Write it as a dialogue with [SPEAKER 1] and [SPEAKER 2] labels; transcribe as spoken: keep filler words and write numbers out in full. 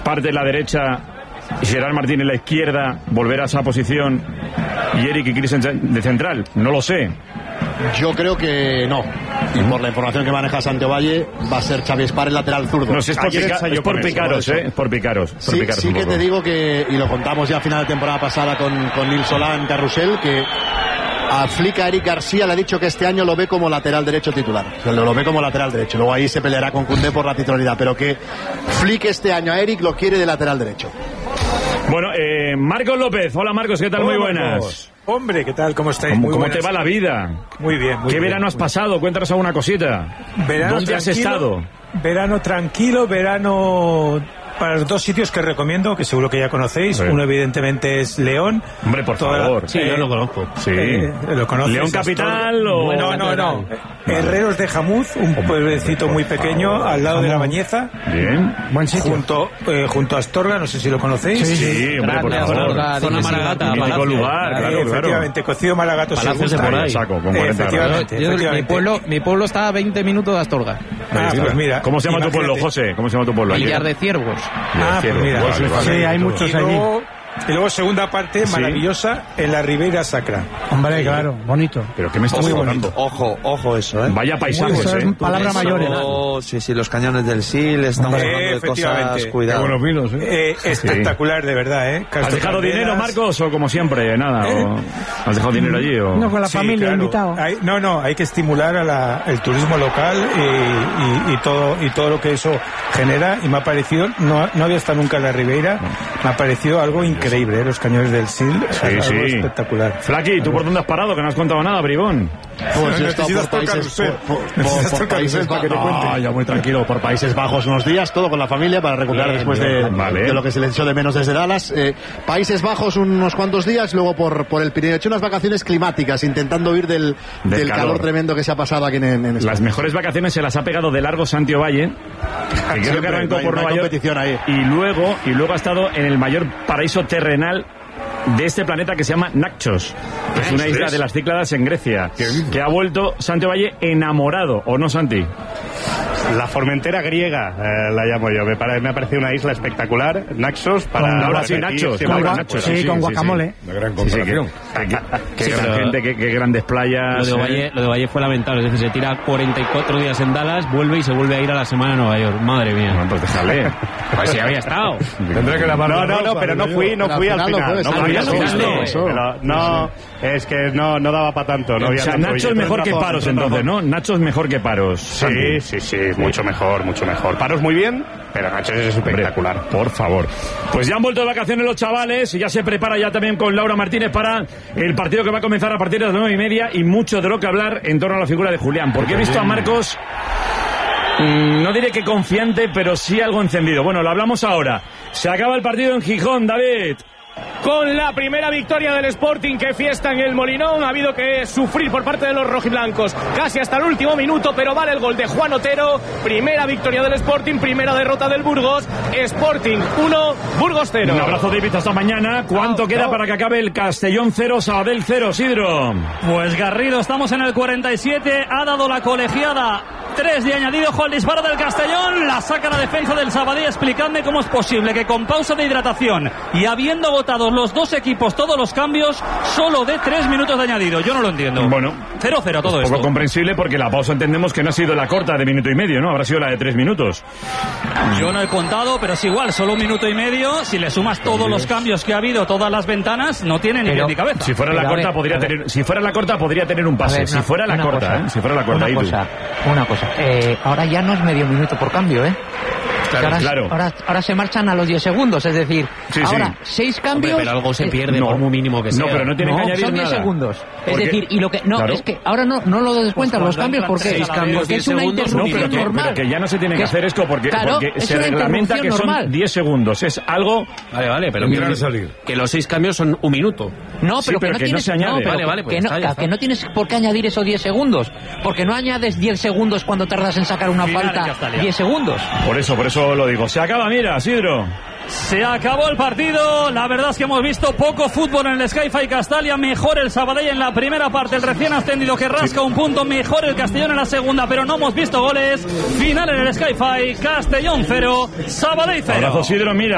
[SPEAKER 1] parte en la derecha, Gerard Martín en la izquierda, volver a esa posición y Eric y Christensen de central? No lo sé.
[SPEAKER 2] Yo creo que no. Y por la información que maneja Santiago Valle, va a ser Xavi Espar el lateral zurdo.
[SPEAKER 1] No, si es por, pica, es por picaros, eso, ¿eh? Es por picaros. Por
[SPEAKER 2] sí,
[SPEAKER 1] picaros
[SPEAKER 2] sí que te digo que, y lo contamos ya a final de temporada pasada con, con Nils Solán Carrusel, que a Flick, a Eric García le ha dicho que este año lo ve como lateral derecho titular. O sea, lo ve como lateral derecho. Luego ahí se peleará con Koundé por la titularidad. Pero que Flick este año a Eric lo quiere de lateral derecho.
[SPEAKER 1] Bueno, eh, Marcos López. Hola Marcos, ¿qué tal?
[SPEAKER 3] Hola,
[SPEAKER 1] muy buenas.
[SPEAKER 3] Marcos. Hombre, ¿qué tal? ¿Cómo estáis?
[SPEAKER 1] ¿Cómo,
[SPEAKER 3] muy
[SPEAKER 1] ¿cómo
[SPEAKER 3] buenas.
[SPEAKER 1] te va la vida?
[SPEAKER 3] Muy bien, muy
[SPEAKER 1] ¿Qué
[SPEAKER 3] bien.
[SPEAKER 1] verano has pasado? Cuéntanos alguna cosita.
[SPEAKER 3] Verano
[SPEAKER 1] ¿Dónde has estado?
[SPEAKER 3] Verano tranquilo, verano para los dos sitios que recomiendo, que seguro que ya conocéis. Sí. Uno evidentemente es León.
[SPEAKER 1] Hombre, por
[SPEAKER 3] Toda,
[SPEAKER 1] favor.
[SPEAKER 3] Sí, eh, yo lo conozco. Sí. Eh, ¿Lo conoces?
[SPEAKER 1] ¿León capital o...?
[SPEAKER 3] No, no, no. Herreros de Jamuz, un pueblecito muy pequeño al lado de La Bañeza.
[SPEAKER 1] Bien.
[SPEAKER 3] Buen sitio. Junto, eh, junto a Astorga, no sé si lo conocéis.
[SPEAKER 1] Sí, sí, sí, hombre, por favor.
[SPEAKER 4] Zona Maragata.
[SPEAKER 1] Mítico lugar,
[SPEAKER 3] eh,
[SPEAKER 1] claro,
[SPEAKER 3] efectivamente,
[SPEAKER 1] claro.
[SPEAKER 3] Cocido Maragato se gusta.
[SPEAKER 1] Por ahí. Saco, con cuarenta
[SPEAKER 3] efectivamente,
[SPEAKER 4] yo,
[SPEAKER 3] efectivamente.
[SPEAKER 4] Mi pueblo, mi pueblo está a veinte minutos de Astorga.
[SPEAKER 3] Ah, pues mira.
[SPEAKER 1] ¿Cómo se llama tu pueblo, José? ¿Cómo se llama tu pueblo?
[SPEAKER 4] Villar de Ciervos.
[SPEAKER 3] Ah, pues mira.
[SPEAKER 1] Vale, vale.
[SPEAKER 3] Sí, hay muchos allí. Y luego segunda parte
[SPEAKER 1] sí.
[SPEAKER 3] maravillosa en la Ribeira Sacra.
[SPEAKER 5] Hombre, claro, bonito.
[SPEAKER 1] Pero ¿qué me estás contando?
[SPEAKER 6] Ojo, ojo eso, ¿eh?
[SPEAKER 1] Vaya paisajes,
[SPEAKER 5] eso es
[SPEAKER 1] ¿eh?
[SPEAKER 5] palabra mayor.
[SPEAKER 6] Oh, sí, sí, los cañones del Sil, estamos
[SPEAKER 3] eh,
[SPEAKER 6] hablando de cosas, cuidado.
[SPEAKER 5] Buenos vinos, ¿eh?
[SPEAKER 3] Eh, espectacular, de verdad, ¿eh?
[SPEAKER 1] ¿Has dejado dinero, Marcos, o como siempre, nada? ¿Eh? O ¿has dejado dinero allí? O...
[SPEAKER 5] No, con la
[SPEAKER 3] sí,
[SPEAKER 5] familia,
[SPEAKER 3] claro.
[SPEAKER 5] invitado.
[SPEAKER 3] Hay, no, no, hay que estimular a la, el turismo local y, y, y todo y todo lo que eso genera. Y me ha parecido, no, no había estado nunca en la Ribeira, me ha parecido algo increíble, ¿eh? Los cañones del Sil,
[SPEAKER 1] sí,
[SPEAKER 3] algo
[SPEAKER 1] sí.
[SPEAKER 3] espectacular.
[SPEAKER 1] Flaqui, ¿tú por dónde has parado? Que no has contado nada, bribón.
[SPEAKER 2] Pues yo he estado por países, por, por, por, por países bajos. No, yo muy tranquilo, por Países Bajos unos días, todo con la familia para recuperar bien, después bien, de, vale. de lo que se le echó de menos desde Dallas. Eh, Países Bajos unos cuantos días, luego por, por el Pirineo. He hecho unas vacaciones climáticas, intentando huir del, del, del calor. calor tremendo que se ha pasado aquí en, en España.
[SPEAKER 1] Las mejores vacaciones se las ha pegado de largo Santiago Valle, que creo que arrancó
[SPEAKER 2] no hay,
[SPEAKER 1] por
[SPEAKER 2] no
[SPEAKER 1] Nueva York.
[SPEAKER 2] Competición ahí.
[SPEAKER 1] Y luego, y luego ha estado en el mayor paraíso terrenal de este planeta que se llama Naxos, que es una isla de las Cícladas en Grecia, que ha vuelto Santiago Valle enamorado, ¿o no, Santi?
[SPEAKER 7] La Formentera griega, eh, la llamo yo. Me, pare, me ha parecido una isla espectacular, Naxos, para...
[SPEAKER 1] Con, ahora sí, Naxos, con,
[SPEAKER 5] gua-
[SPEAKER 1] Naxos,
[SPEAKER 5] sí, sí, con guacamole.
[SPEAKER 7] Una gran comparación.
[SPEAKER 1] Sí, sí, que, que, que gran gente, que, que grandes playas...
[SPEAKER 4] Lo de, Valle, eh. lo de Valle fue lamentable, es decir, se tira cuarenta y cuatro días en Dallas, vuelve y se vuelve a ir a la semana a Nueva York. Madre mía.
[SPEAKER 1] Bueno, pues déjale.
[SPEAKER 4] Pues sí, había estado.
[SPEAKER 7] Tendré que lavar no, no, no, pero no fui, no fui al final. No fui al final. No, es que no, no daba para tanto. No
[SPEAKER 1] o sea, Nacho es mejor que Paros, entonces, ¿no? Nacho es mejor que Paros.
[SPEAKER 7] Sí, sí, sí, mucho mejor, mucho mejor. Paros muy bien, pero Nacho es espectacular.
[SPEAKER 1] Hombre, por favor. Pues ya han vuelto de vacaciones los chavales y ya se prepara ya también con Laura Martínez para el partido que va a comenzar a partir de las nueve y media y mucho de lo que hablar en torno a la figura de Julián. Porque he visto a Marcos, mmm, no diré que confiante, pero sí algo encendido. Bueno, lo hablamos ahora. Se acaba el partido en Gijón, David.
[SPEAKER 8] Con la primera victoria del Sporting, que fiesta en el Molinón. Ha habido que sufrir por parte de los rojiblancos casi hasta el último minuto, pero vale el gol de Juan Otero. Primera victoria del Sporting, primera derrota del Burgos. Sporting uno, Burgos cero.
[SPEAKER 1] Un abrazo, David, hasta mañana. ¿Cuánto
[SPEAKER 8] no,
[SPEAKER 1] queda
[SPEAKER 8] no.
[SPEAKER 1] para que acabe el Castellón cero, Sabadell cero, Sidro?
[SPEAKER 9] Pues Garrido, estamos en el cuarenta y siete, ha dado la colegiada tres de añadido, ojo al disparo del Castellón, la saca la defensa del Sabadell. Explicadme cómo es posible que con pausa de hidratación y habiendo agotado los dos equipos todos los cambios, solo de tres minutos de añadido. Yo no lo entiendo.
[SPEAKER 1] Bueno,
[SPEAKER 9] cero cero todo
[SPEAKER 1] es
[SPEAKER 9] esto.
[SPEAKER 1] poco comprensible porque la pausa entendemos que no ha sido la corta de minuto y medio, ¿no? Habrá sido la de tres minutos.
[SPEAKER 9] Yo no he contado, pero es igual, solo un minuto y medio. Si le sumas todos los cambios que ha habido, todas las ventanas, no tiene ni pie ni cabeza.
[SPEAKER 1] Si fuera la
[SPEAKER 4] pero
[SPEAKER 1] corta
[SPEAKER 4] ver,
[SPEAKER 1] podría tener, si fuera la corta podría tener un pase.
[SPEAKER 4] Ver,
[SPEAKER 1] si
[SPEAKER 4] no,
[SPEAKER 1] fuera la corta,
[SPEAKER 4] cosa,
[SPEAKER 1] ¿eh? Si fuera la corta,
[SPEAKER 4] una cosa, una cosa. Eh, ahora ya no es medio minuto por cambio, ¿eh?
[SPEAKER 1] Claro,
[SPEAKER 4] ahora,
[SPEAKER 1] claro.
[SPEAKER 4] Ahora, ahora se marchan a los diez segundos, es decir,
[SPEAKER 1] sí,
[SPEAKER 4] ahora
[SPEAKER 1] sí.
[SPEAKER 4] seis cambios. Hombre,
[SPEAKER 10] pero algo se pierde,
[SPEAKER 4] eh,
[SPEAKER 10] por muy mínimo que sea.
[SPEAKER 1] No, pero no tiene
[SPEAKER 4] no,
[SPEAKER 1] que añadir
[SPEAKER 4] son diez
[SPEAKER 1] nada.
[SPEAKER 4] segundos. Es
[SPEAKER 1] Porque,
[SPEAKER 4] decir, y lo que no,
[SPEAKER 1] claro.
[SPEAKER 4] es que ahora no, no lo descuentan
[SPEAKER 9] Pues
[SPEAKER 4] los cambios porque,
[SPEAKER 9] seis cambios,
[SPEAKER 4] porque es una
[SPEAKER 10] segundos,
[SPEAKER 4] interrupción
[SPEAKER 1] no, pero que,
[SPEAKER 4] normal.
[SPEAKER 1] pero que ya no se tiene que,
[SPEAKER 4] que
[SPEAKER 1] hacer esto porque,
[SPEAKER 4] claro,
[SPEAKER 1] porque
[SPEAKER 4] es
[SPEAKER 1] se
[SPEAKER 4] una
[SPEAKER 1] reglamenta que
[SPEAKER 4] interrupción
[SPEAKER 1] son
[SPEAKER 4] normal.
[SPEAKER 1] diez segundos. Es algo...
[SPEAKER 10] Vale, vale, pero que,
[SPEAKER 7] salir.
[SPEAKER 10] que los seis cambios son un minuto.
[SPEAKER 4] No, pero,
[SPEAKER 1] Sí, pero
[SPEAKER 4] que, no
[SPEAKER 1] que no
[SPEAKER 4] tienes,
[SPEAKER 1] se añade.
[SPEAKER 4] no, pero
[SPEAKER 10] Vale, vale, pues
[SPEAKER 4] que,
[SPEAKER 10] está,
[SPEAKER 4] no,
[SPEAKER 10] ya está.
[SPEAKER 4] que no tienes por qué añadir esos diez segundos. Porque no añades diez segundos cuando tardas en sacar una
[SPEAKER 9] Final en
[SPEAKER 4] falta
[SPEAKER 9] Castalia.
[SPEAKER 4] diez segundos.
[SPEAKER 1] Por eso, por eso lo digo. Se acaba, mira, Sidro.
[SPEAKER 9] Se acabó el partido. La verdad es que hemos visto poco fútbol en el Sky-Fi Castalia. Mejor el Sabadell en la primera parte, el recién ascendido que rasca un punto. Mejor el Castellón en la segunda, pero no hemos visto goles. Final en el Sky-Fi, Castellón cero, Sabadell cero.
[SPEAKER 1] Abrazo, Sidro, mira.